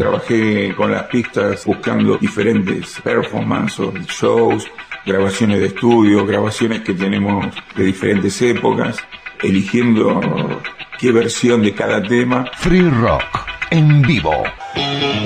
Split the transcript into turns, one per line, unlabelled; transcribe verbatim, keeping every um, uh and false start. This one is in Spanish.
Trabajé con las pistas buscando diferentes performances, shows, grabaciones de estudio, grabaciones que tenemos de diferentes épocas, eligiendo qué versión de cada tema.
Free Rock en vivo.